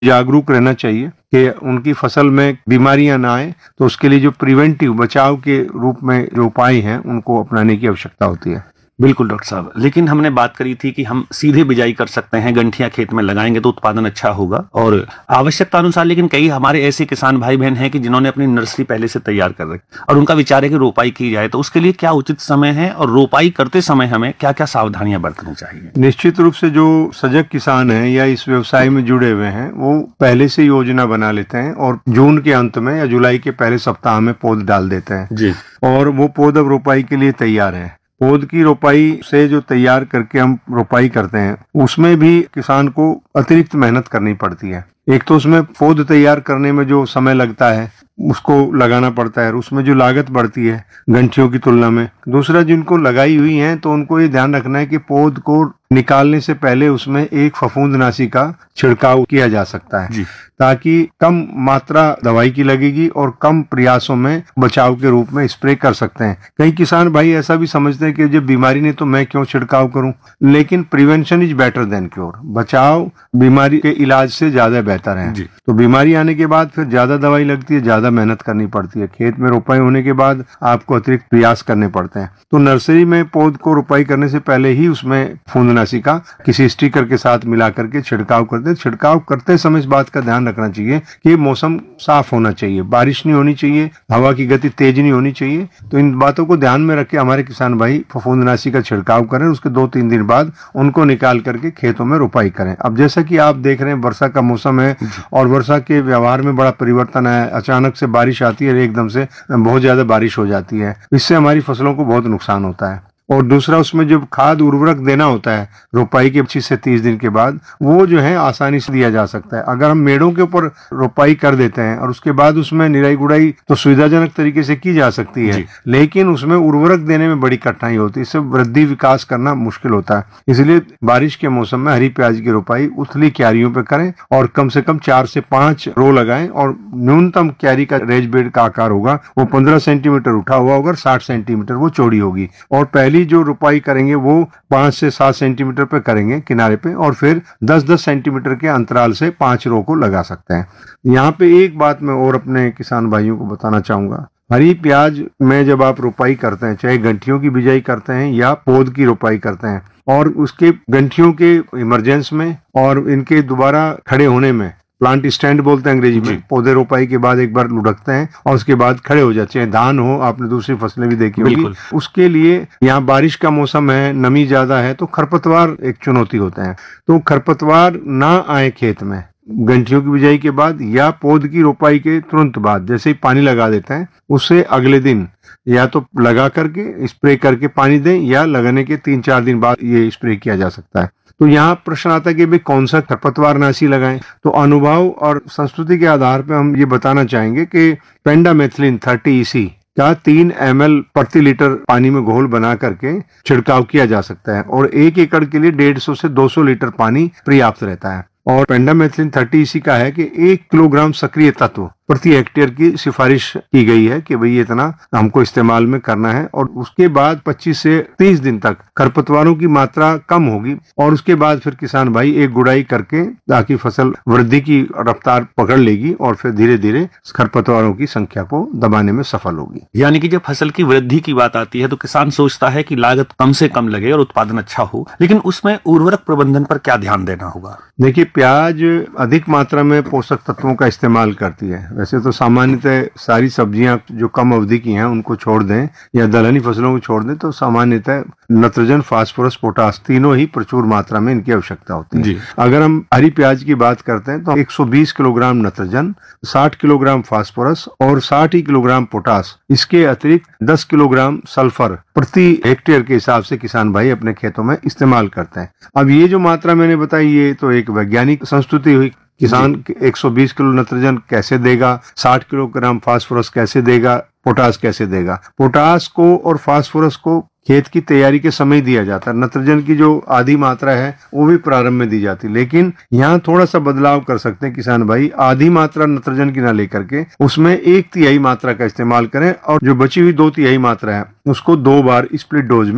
जागरूक रहना चाहिए कि उनकी फसल में बीमारियां ना आए, तो उसके लिए जो प्रिवेंटिव बचाव के रूप में जो उपाय हैं उनको अपनाने की आवश्यकता होती है। बिल्कुल डॉक्टर साहब, लेकिन हमने बात करी थी कि हम सीधे बिजाई कर सकते हैं, गंठियां खेत में लगाएंगे तो उत्पादन अच्छा होगा और आवश्यकता अनुसार। लेकिन कई हमारे ऐसे किसान भाई बहन हैं कि जिन्होंने अपनी नर्सरी पहले से तैयार कर रखी और उनका विचार है कि रोपाई की जाए, तो उसके लिए क्या उचित समय है और रोपाई करते समय हमें क्या क्या सावधानियां बरतनी चाहिए? निश्चित रूप से जो सजग किसान हैं या इस व्यवसाय में जुड़े हुए हैं वो पहले से योजना बना लेते हैं और जून के अंत में या जुलाई के पहले सप्ताह में पौध डाल देते हैं जी। और वो पौध अब रोपाई के लिए तैयार है। पौध की रोपाई से जो तैयार करके हम रोपाई करते हैं उसमें भी किसान को अतिरिक्त मेहनत करनी पड़ती है। एक तो उसमें पौध तैयार करने में जो समय लगता है उसको लगाना पड़ता है, उसमें जो लागत बढ़ती है गंठियों की तुलना में। दूसरा, जिनको लगाई हुई है तो उनको ये ध्यान रखना है कि पौध को निकालने से पहले उसमें एक फफूंदनाशी का छिड़काव किया जा सकता है, ताकि कम मात्रा दवाई की लगेगी और कम प्रयासों में बचाव के रूप में स्प्रे कर सकते हैं। कई किसान भाई ऐसा भी समझते हैं कि जब बीमारी नहीं तो मैं क्यों छिड़काव करूं, लेकिन prevention is better than cure. बचाव बीमारी के इलाज से ज्यादा बेहतर है। तो बीमारी आने के बाद फिर ज्यादा दवाई लगती है, ज्यादा मेहनत करनी पड़ती है। खेत में रोपाई होने के बाद आपको अतिरिक्त प्रयास करने पड़ते हैं। तो नर्सरी में पौध को रोपाई करने से पहले ही उसमें फूंदनाशी का किसी स्टिकर के साथ मिला करके छिड़काव करते हैं। छिड़काव करते समय इस बात का ध्यान रखना चाहिए कि मौसम साफ होना चाहिए, बारिश नहीं होनी चाहिए, हवा की गति तेज नहीं होनी चाहिए। तो इन बातों को ध्यान में रख के हमारे किसान भाई फफूंदनाशी का छिड़काव करें, उसके 2-3 दिन बाद उनको निकाल करके खेतों में रोपाई करें। अब जैसा कि आप देख रहे हैं वर्षा का मौसम है और वर्षा के व्यवहार में बड़ा परिवर्तन है। अचानक से बारिश आती है, एकदम से बहुत ज्यादा बारिश हो जाती है, इससे हमारी फसलों को बहुत नुकसान होता है। और दूसरा, उसमें जब खाद उर्वरक देना होता है रोपाई के 25 से 30 दिन के बाद, वो जो है आसानी से दिया जा सकता है। अगर हम मेड़ों के ऊपर रोपाई कर देते हैं और उसके बाद उसमें निराई गुड़ाई तो सुविधाजनक तरीके से की जा सकती है, लेकिन उसमें उर्वरक देने में बड़ी कठिनाई होती है, इससे वृद्धि विकास करना मुश्किल होता है। इसलिए बारिश के मौसम में हरी प्याज की रोपाई उथली क्यारियों पर करें और कम से कम 4 से 5 रो लगाएं और न्यूनतम क्यारी का रेज बेड का आकार होगा वो 15 सेंटीमीटर उठा हुआ होगा, 60 सेंटीमीटर वो चौड़ी होगी। और पहली जो रोपाई करेंगे वो 5 से 7 सेंटीमीटर पे करेंगे किनारे पे, और फिर 10-10 सेंटीमीटर के अंतराल से 5 रो को लगा सकते हैं। यहाँ पे एक बात मैं और अपने किसान भाइयों को बताना चाहूंगा। हरी प्याज में जब आप रोपाई करते हैं, चाहे गंठियों की बिजाई करते हैं या पौध की रोपाई करते हैं, और उसके गंठियों के इमरजेंस में और इनके दोबारा खड़े होने में, प्लांट स्टैंड बोलते हैं अंग्रेजी में, पौधे रोपाई के बाद एक बार लुढ़कते हैं और उसके बाद खड़े हो जाते हैं। धान हो, आपने दूसरी फसलें भी देखी होगी, उसके लिए यहाँ बारिश का मौसम है, नमी ज्यादा है, तो खरपतवार एक चुनौती होता है। तो खरपतवार ना आए खेत में गंठियों की बिजाई के बाद या पौध की रोपाई के तुरंत बाद, जैसे ही पानी लगा देते हैं उससे अगले दिन या तो लगा करके स्प्रे करके पानी दें या लगाने के 3-4 दिन बाद ये स्प्रे किया जा सकता है। तो यहाँ प्रश्न आता है कि भाई कौन सा खरपतवारनाशी लगाएं। तो अनुभव और संस्कृति के आधार पर हम ये बताना चाहेंगे कि पेंडामेथिलिन 30 EC का 3 ml प्रति लीटर पानी में घोल बना करके छिड़काव किया जा सकता है और 1 एकड़ के लिए 150 से 200 लीटर पानी पर्याप्त रहता है। और पेंडामेथिलिन 30 EC का है कि 1 किलोग्राम सक्रिय तत्व प्रति हेक्टेयर की सिफारिश की गई है कि भाई इतना हमको इस्तेमाल में करना है। और उसके बाद 25 से 30 दिन तक खरपतवारों की मात्रा कम होगी और उसके बाद फिर किसान भाई एक गुड़ाई करके ताकि फसल वृद्धि की रफ्तार पकड़ लेगी और फिर धीरे धीरे खरपतवारों की संख्या को दबाने में सफल होगी। यानी कि जब फसल की वृद्धि की बात आती है तो किसान सोचता है कि लागत कम से कम लगे और उत्पादन अच्छा हो, लेकिन उसमें उर्वरक प्रबंधन पर क्या ध्यान देना होगा? देखिए, प्याज अधिक मात्रा में पोषक तत्वों का इस्तेमाल करती है। वैसे तो सामान्यतः सारी सब्जियां जो कम अवधि की हैं उनको छोड़ दें या दलहनी फसलों को छोड़ दें तो सामान्यतः नत्रजन, फास्फोरस, पोटास तीनों ही प्रचुर मात्रा में इनकी आवश्यकता होती है। अगर हम हरी प्याज की बात करते हैं तो 120 किलोग्राम नत्रजन, 60 किलोग्राम फास्फोरस और 60 ही किलोग्राम पोटास, इसके अतिरिक्त 10 किलोग्राम सल्फर प्रति हेक्टेयर के हिसाब से किसान भाई अपने खेतों में इस्तेमाल करते हैं। अब ये जो मात्रा मैंने बताई ये तो एक वैज्ञानिक संस्तुति हुई। किसान 120 किलो नत्रजन कैसे देगा, 60 किलोग्राम फास्फोरस कैसे देगा, पोटास कैसे देगा? पोटास को और फास्फोरस को खेत की तैयारी के समय दिया जाता है। नत्रजन की जो आधी मात्रा है वो भी प्रारंभ में दी जाती है, लेकिन यहाँ थोड़ा सा बदलाव कर सकते हैं किसान भाई। आधी मात्रा नत्रजन की ना लेकर के उसमें 1/3 मात्रा का इस्तेमाल करें और जो बची हुई 2/3 मात्रा है उसको 2 बार स्प्लिट डोज में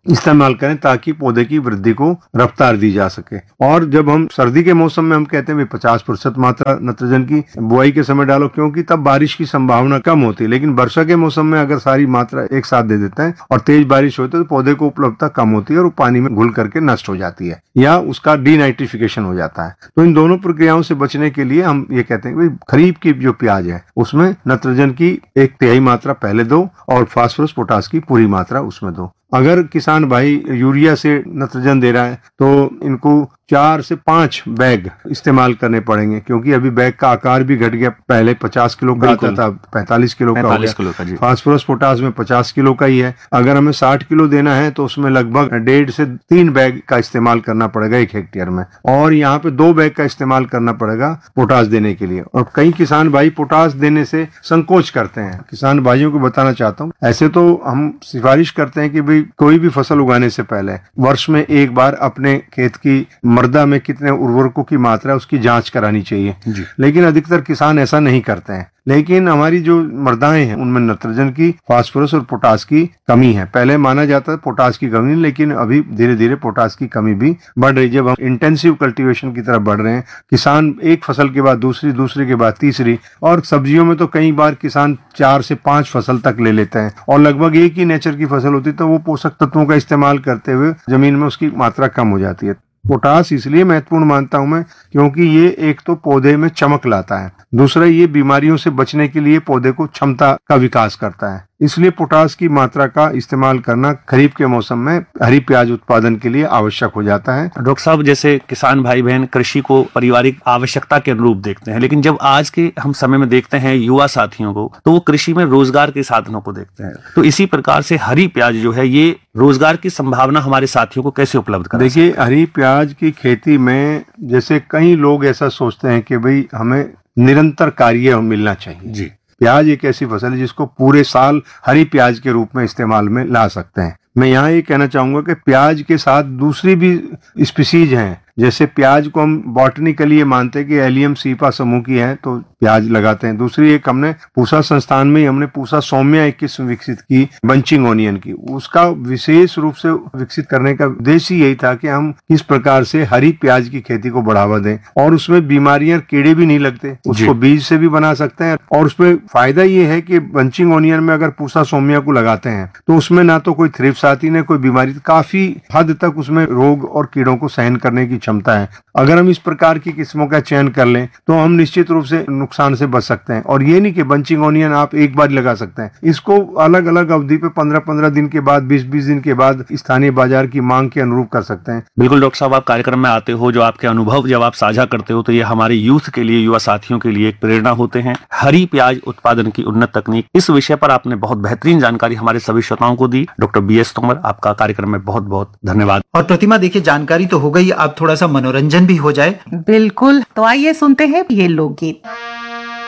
इस्तेमाल करें ताकि पौधे की वृद्धि को रफ्तार दी जा सके। और जब हम सर्दी के मौसम में हम कहते हैं 50% मात्रा नाइट्रोजन की बुआई के समय डालो, क्योंकि तब बारिश की संभावना कम होती है। लेकिन वर्षा के मौसम में अगर सारी मात्रा एक साथ दे देते हैं और तेज बारिश होती है तो पौधे को उपलब्धता कम होती है और वो पानी में घुल करके नष्ट हो जाती है या उसका डीनाइट्रिफिकेशन हो जाता है। तो इन दोनों प्रक्रियाओं से बचने के लिए हम ये कहते हैं कि खरीफ की जो प्याज है उसमें नाइट्रोजन की 1/3 मात्रा पहले दो और फास्फोरस पोटास की पूरी मात्रा उसमें दो। अगर किसान भाई यूरिया से नाइट्रोजन दे रहा है तो इनको 4 से 5 बैग इस्तेमाल करने पड़ेंगे, क्योंकि अभी बैग का आकार भी घट गया। पहले 50 किलो का आता था, 45 किलो का हो गया। फास्फोरस पोटास में 50 किलो का ही है। अगर हमें 60 किलो देना है तो उसमें लगभग 1.5 से 3 बैग का इस्तेमाल करना पड़ेगा 1 हेक्टेयर में, और यहाँ पे 2 बैग का इस्तेमाल करना पड़ेगा पोटास देने के लिए। और कई किसान भाई पोटास देने से संकोच करते हैं। किसान भाइयों को बताना चाहता हूँ, ऐसे तो हम सिफारिश करते हैं कि भाई कोई भी फसल उगाने से पहले वर्ष में एक बार अपने खेत की मृदा में कितने उर्वरकों की मात्रा है उसकी जांच करानी चाहिए, लेकिन अधिकतर किसान ऐसा नहीं करते हैं। लेकिन हमारी जो मृदाएं हैं उनमें नाइट्रोजन की, फास्फोरस और पोटास की कमी है। पहले माना जाता है पोटास की कमी, लेकिन अभी धीरे धीरे पोटास की कमी भी बढ़ रही है। जब हम इंटेंसिव कल्टीवेशन की तरफ बढ़ रहे हैं, किसान एक फसल के बाद दूसरी, दूसरे के बाद तीसरी, और सब्जियों में तो कई बार किसान 4 से 5 फसल तक ले लेते हैं और लगभग एक ही नेचर की फसल होती है, तो वो पोषक तत्वों का इस्तेमाल करते हुए जमीन में उसकी मात्रा कम हो जाती है। पोटास इसलिए महत्वपूर्ण मानता हूं मैं क्योंकि ये एक तो पौधे में चमक लाता है, दूसरा ये बीमारियों से बचने के लिए पौधे को क्षमता का विकास करता है। इसलिए पोटास की मात्रा का इस्तेमाल करना खरीफ के मौसम में हरी प्याज उत्पादन के लिए आवश्यक हो जाता है। डॉक्टर साहब, जैसे किसान भाई बहन कृषि को पारिवारिक आवश्यकता के अनुरूप देखते हैं, लेकिन जब आज के हम समय में देखते हैं युवा साथियों को, तो वो कृषि में रोजगार के साधनों को देखते हैं। तो इसी प्रकार से हरी प्याज जो है ये रोजगार की संभावना हमारे साथियों को कैसे उपलब्ध करा? देखिए, हरी प्याज की खेती में जैसे कई लोग ऐसा सोचते हैं कि भाई हमें निरंतर कार्य मिलना चाहिए जी। प्याज एक ऐसी फसल है जिसको पूरे साल हरी प्याज के रूप में इस्तेमाल में ला सकते हैं। मैं यहाँ ये कहना चाहूंगा कि प्याज के साथ दूसरी भी स्पीसीज हैं। जैसे प्याज को हम बॉटनिकली ये मानते हैं कि एलियम सीपा समूह की है तो प्याज लगाते हैं। दूसरी एक हमने पूसा संस्थान में ही हमने पूसा सौम्या 1 किस्म विकसित की बंचिंग ओनियन की। उसका विशेष रूप से विकसित करने का उद्देश्य यही था कि हम किस प्रकार से हरी प्याज की खेती को बढ़ावा दें और उसमें बीमारियां, कीड़े भी नहीं लगते, उसको बीज से भी बना सकते हैं। और उसमें फायदा ये है कि बंचिंग ओनियन में अगर पूसा सौम्या को लगाते हैं तो उसमें ना तो कोई थ्रिप्स आती न कोई बीमारी, काफी हद तक उसमें रोग और कीड़ों को सहन करने की क्षमता है। अगर हम इस प्रकार की किस्मों का चयन कर लें तो हम निश्चित रूप से नुकसान से बच सकते हैं। और ये नहीं कि बंचिंग ओनियन आप एक बार लगा सकते हैं, इसको अलग अलग अवधि पे 15-15 दिन के बाद, 20-20 दिन के बाद स्थानीय बाजार की मांग के अनुरूप कर सकते हैं। बिल्कुल डॉक्टर साहब, आप कार्यक्रम में आते हो, जो आपके अनुभव जब आप साझा करते हो तो ये हमारे यूथ के लिए, युवा साथियों के लिए एक प्रेरणा होते हैं। हरी प्याज उत्पादन की उन्नत तकनीक, इस विषय पर आपने बहुत बेहतरीन जानकारी हमारे सभी श्रोताओं को दी। डॉक्टर BS तोमर, आपका कार्यक्रम में बहुत बहुत धन्यवाद। और प्रतिमा, देखिए जानकारी तो हो गई, अब थोड़ा सा मनोरंजन भी हो जाए। बिल्कुल, तो आइए सुनते हैं ये लोकगीत।